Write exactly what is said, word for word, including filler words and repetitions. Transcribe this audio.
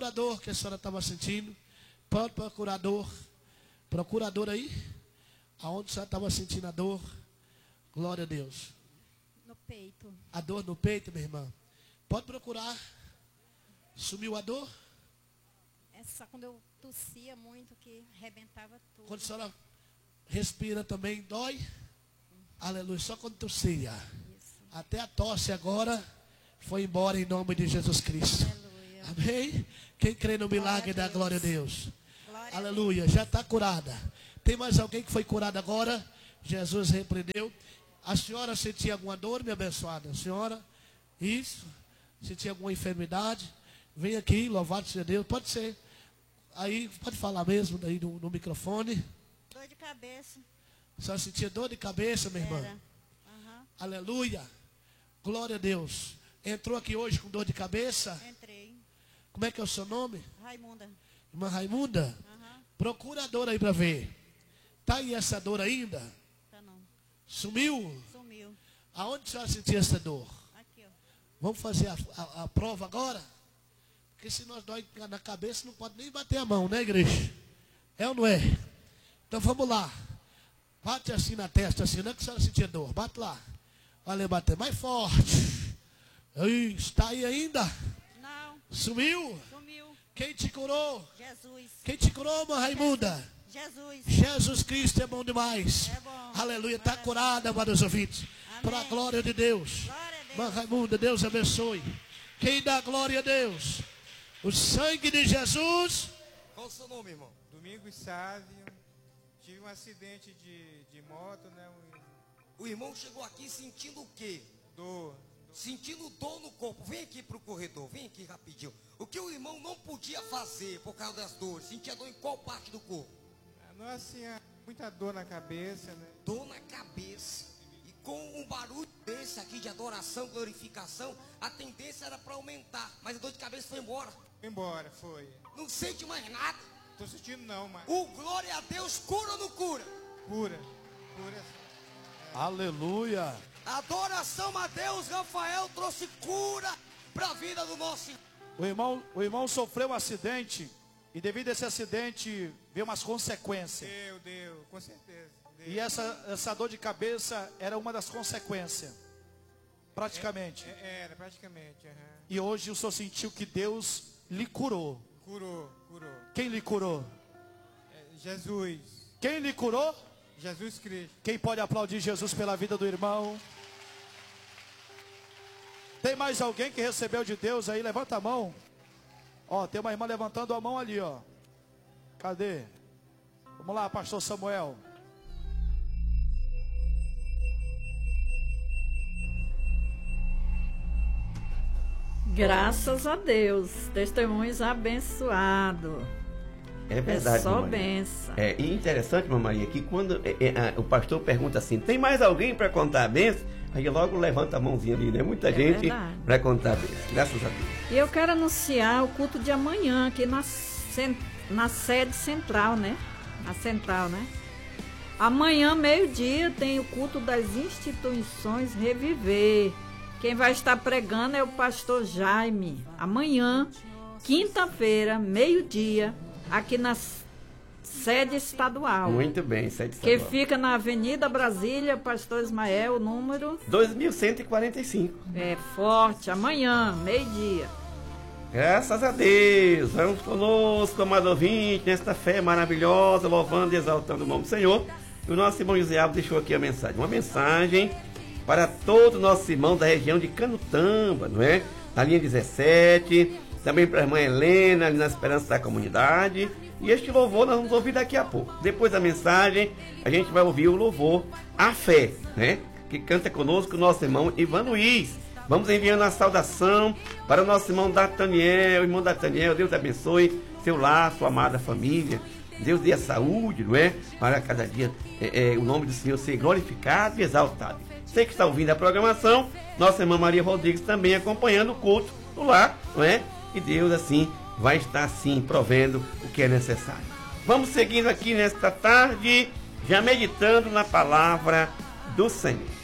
Procura a dor que a senhora estava sentindo. Pode procurar a dor. Procura a dor aí. Aonde a senhora estava sentindo a dor. Glória a Deus. No peito. A dor no peito, minha irmã. Pode procurar. Sumiu a dor? É só quando eu tossia muito que arrebentava tudo. Quando a senhora respira também, dói? Hum. Aleluia. Só quando tossia. Isso. Até a tosse agora foi embora em nome de Jesus Cristo. Aleluia. Amém? Quem crê no milagre dá glória a Deus. Glória Aleluia. A Deus. Já está curada. Tem mais alguém que foi curado agora? Jesus repreendeu. A senhora sentia alguma dor, minha abençoada? A senhora? Isso? Sentia alguma enfermidade? Vem aqui, louvado seja Deus. Pode ser. Aí, pode falar mesmo aí no, no microfone. Dor de cabeça. A senhora sentia dor de cabeça, minha irmã? Uhum. Aleluia. Glória a Deus. Entrou aqui hoje com dor de cabeça? Entrei. Como é que é o seu nome? Raimunda. Irmã Raimunda? Uhum. Procura a dor aí para ver. Tá aí essa dor ainda? Tá não. Sumiu? Sumiu. Aonde a senhora sentia essa dor? Aqui, ó. Vamos fazer a, a, a prova agora? Porque se nós dói na cabeça, não pode nem bater a mão, né, igreja? É ou não é? Então vamos lá. Bate assim na testa, assim, não é que a senhora sentia dor. Bate lá. Olha, bater mais forte. Está aí ainda? Não. Sumiu? Sumiu. Quem te curou? Jesus. Quem te curou, irmã Raimunda? Jesus. Jesus Cristo é bom demais. É bom. Aleluia. Está curada, amados ouvintes. Para a glória de Deus. Glória a Deus. Irmã Raimunda, Deus abençoe. Quem dá glória a Deus? O sangue de Jesus. Qual o seu nome, irmão? Domingos Sávio. Tive um acidente de, de moto, né? Um... O irmão chegou aqui sentindo o quê? Dor. Sentindo dor no corpo. Vem aqui pro corredor, vem aqui rapidinho. O que o irmão não podia fazer por causa das dores? Sentia dor em qual parte do corpo? Nossa, tinha muita dor na cabeça, né? Dor na cabeça. E com um barulho desse aqui de adoração, glorificação, a tendência era para aumentar. Mas a dor de cabeça foi embora. Foi embora, foi. Não sente mais nada. Tô sentindo não, mas... O glória a Deus cura ou não cura? Cura. Cura. É. Aleluia. Adoração a Deus, Rafael trouxe cura para a vida do nosso irmão. O irmão, o irmão sofreu um acidente e devido a esse acidente veio umas consequências. Deu, deu, com certeza. Deu. E essa, essa dor de cabeça era uma das consequências. Praticamente. É, é, era, praticamente. Uhum. E hoje o senhor sentiu que Deus lhe curou. Curou, curou. Quem lhe curou? É, Jesus. Quem lhe curou? Jesus Cristo. Quem pode aplaudir Jesus pela vida do irmão? Tem mais alguém que recebeu de Deus aí? Levanta a mão. Ó, tem uma irmã levantando a mão ali, ó. Cadê? Vamos lá, pastor Samuel. Graças a Deus. Testemunhos abençoados. É verdade, é só mamãe. benção. É, e interessante, mamãe, que quando é, é, a, o pastor pergunta assim, tem mais alguém para contar a benção? Aí logo levanta a mãozinha ali, né? Muita é gente para contar a benção. Graças a Deus. E eu quero anunciar o culto de amanhã aqui na, na sede central, né? Na central, né? Amanhã, meio-dia, tem o culto das instituições Reviver. Quem vai estar pregando é o pastor Jaime. Amanhã, quinta-feira, meio-dia, aqui na sede estadual. Muito bem, sede estadual. Que fica na Avenida Brasília, pastor Ismael, número... dois mil cento e quarenta e cinco. É forte, amanhã, meio-dia. Graças a Deus. Vamos conosco, amado ouvinte, nesta fé maravilhosa, louvando e exaltando o nome do Senhor. E o nosso irmão José Alves deixou aqui a mensagem. Uma mensagem para todos os nossos irmãos da região de Canutamba, não é? Na linha dezessete, também para a irmã Helena, ali na Esperança da Comunidade. E este louvor nós vamos ouvir daqui a pouco. Depois da mensagem, a gente vai ouvir o louvor A Fé, né? Que canta conosco o nosso irmão Ivan Luiz. Vamos enviando a saudação para o nosso irmão Dataniel, irmão Dataniel, Deus abençoe seu lar, sua amada família. Deus dê a saúde, não é? Para cada dia é, é, o nome do Senhor ser glorificado e exaltado. Você que está ouvindo a programação, nossa irmã Maria Rodrigues também acompanhando o culto do lar, não é? E Deus assim vai estar assim provendo o que é necessário. Vamos seguindo aqui nesta tarde, já meditando na palavra do Senhor.